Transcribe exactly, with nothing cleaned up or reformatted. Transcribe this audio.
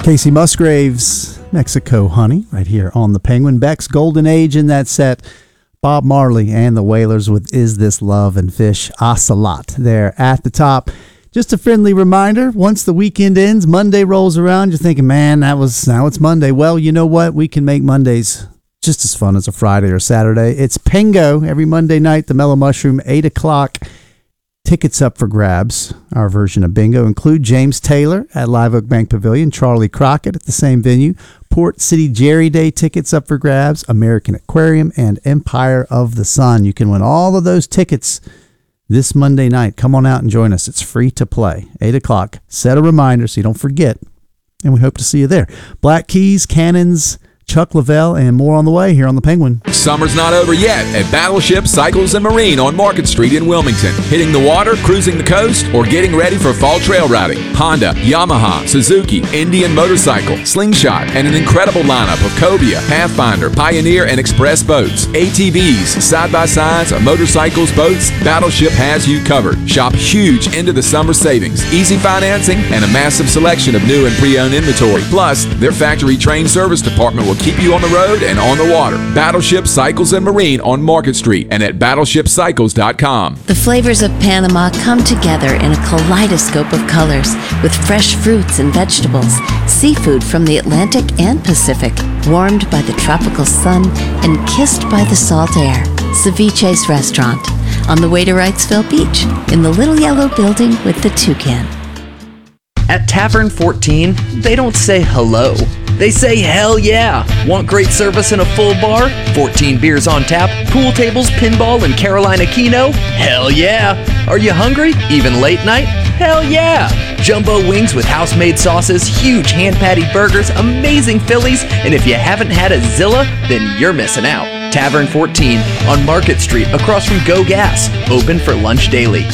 Casey Musgraves, Mexico Honey, right here on the Penguin. Beck's Golden Age in that set. Bob Marley and the Wailers with Is This Love and Fish Ocelot there at the top. Just a friendly reminder, once the weekend ends, Monday rolls around, you're thinking, man, that was now it's Monday. Well, you know what? We can make Mondays just as fun as a Friday or Saturday. It's Pingo every Monday night, the Mellow Mushroom, eight o'clock. Tickets up for grabs. Our version of bingo include James Taylor at Live Oak Bank Pavilion, Charlie Crockett at the same venue, Port City Jerry Day tickets up for grabs, American Aquarium, and Empire of the Sun. You can win all of those tickets this Monday night. Come on out and join us. It's free to play. eight o'clock. Set a reminder so you don't forget. And we hope to see you there. Black Keys, Cannons, Chuck Lavelle, and more on the way here on the Penguin. Summer's not over yet at Battleship Cycles and Marine on Market Street in Wilmington. Hitting the water, cruising the coast, or getting ready for fall trail riding. Honda, Yamaha, Suzuki, Indian Motorcycle, Slingshot, and an incredible lineup of Cobia, Pathfinder, Pioneer, and Express boats. A T Vs, side-by-sides, motorcycles, boats, Battleship has you covered. Shop huge into the summer savings, easy financing, and a massive selection of new and pre-owned inventory. Plus, their factory-trained service department will keep you on the road and on the water. Battleship Cycles and Marine on Market Street and at battleship cycles dot com. The flavors of Panama come together in a kaleidoscope of colors with fresh fruits and vegetables, seafood from the Atlantic and Pacific, warmed by the tropical sun and kissed by the salt air. Ceviche's Restaurant on the way to Wrightsville Beach in the little yellow building with the toucan. At Tavern fourteen, they don't say hello. They say hell yeah! Want great service in a full bar? fourteen beers on tap, pool tables, pinball, and Carolina Keno? Hell yeah! Are you hungry? Even late night? Hell yeah! Jumbo wings with house-made sauces, huge hand-patty burgers, amazing Phillies, and if you haven't had a Zilla, then you're missing out. Tavern fourteen on Market Street across from Go Gas. Open for lunch daily.